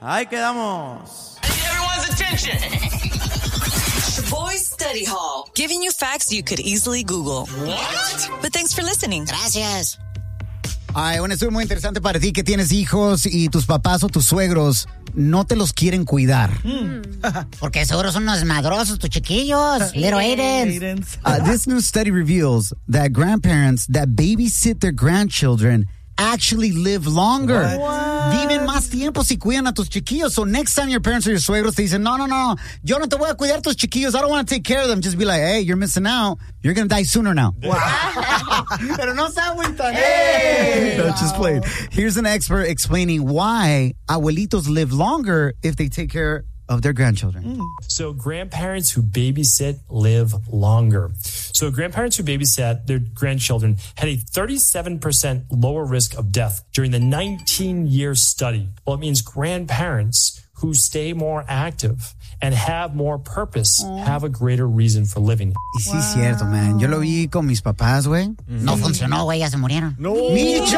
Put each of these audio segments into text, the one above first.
Ahí quedamos. Everyone's attention. Shaboy Study Hall, giving you facts you could easily Google. What? But thanks for listening. Gracias. Ay, un estudio muy interesante para ti que tienes hijos y tus papás o tus suegros no te los quieren cuidar. Porque seguro son unos desmadrosos tus chiquillos. Little Aidens. This new study reveals that grandparents that babysit their grandchildren actually live longer. Viven más tiempo si cuidan a tus chiquillos. So next time your parents or your suegros te dicen, no, yo no te voy a cuidar tus chiquillos. I don't want to take care of them. Just be like, hey, you're missing out. You're going to die sooner now. Wow. Pero no se agüitan. Hey! No, just playing. Here's an expert explaining why abuelitos live longer if they take care of their grandchildren. So grandparents who babysit live longer. So grandparents who babysat their grandchildren had a 37% lower risk of death during the 19-year study. Well, it means grandparents who stay more active and have more purpose have a greater reason for living. Y sí, es cierto, man. Yo lo vi con mis papás, güey. No funcionó, güey, ya se murieron. ¡No! ¡Micho!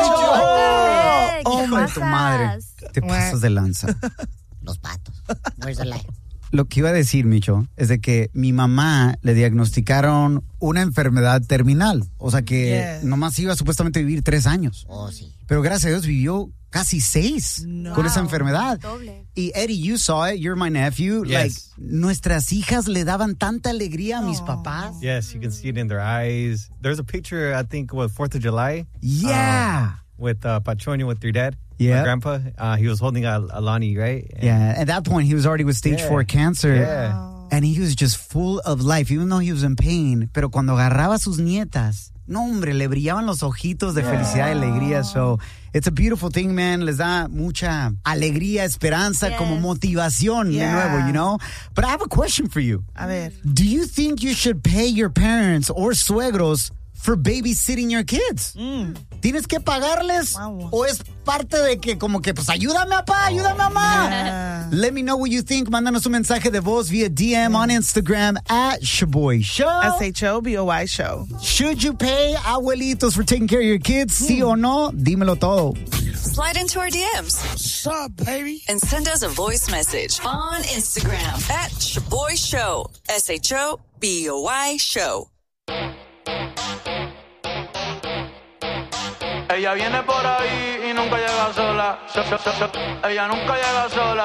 ¡Oh, my tu madre! Te pasas de lanza. Los patos. Where's the light? Lo que iba a decir, Micho, es de que mi mamá le diagnosticaron una enfermedad terminal. O sea que nomás iba supuestamente a vivir 3 años. Oh, sí. Pero gracias a Dios vivió casi 6 con esa enfermedad. Doble. Y Eddie, you saw it. You're my nephew. Yes. Like, nuestras hijas le daban tanta alegría a mis papás. Yes, you can see it in their eyes. There's a picture, I think, 4th of July. Yeah. With Pachoño, with your dad. Yeah. My grandpa. He was holding Alani, right? And Yeah. At that point, he was already with stage 4 cancer. Yeah. And he was just full of life, even though he was in pain. Pero cuando agarraba a sus nietas, no, hombre, le brillaban los ojitos de felicidad y alegría. So, it's a beautiful thing, man. Les da mucha alegría, esperanza, como motivación de nuevo, you know? But I have a question for you. A ver. Do you think you should pay your parents or suegros for babysitting your kids? ¿Tienes que pagarles? Wow. ¿O es parte de que como que, pues, ayúdame, papá, ayúdame, mamá? Let me know what you think. Mándanos un mensaje de voz via DM on Instagram at Shaboy Show. SHOBOY Show. Should you pay abuelitos for taking care of your kids? Sí o no? Dímelo todo. Slide into our DMs. What's up, baby? And send us a voice message on Instagram at Shaboy Show. SHOBOY Show. Ella viene por ahí y nunca llega sola. Ella nunca llega sola.